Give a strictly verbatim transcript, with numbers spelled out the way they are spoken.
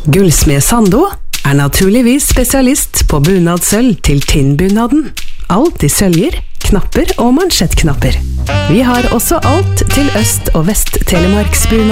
Gullsmed Sando er naturligvis spesialist på bunadsølv til tinnbunaden. Alt i søljer, knapper og mansjettknapper. Vi har også alt til Øst- og Vest-Telemarksbunad.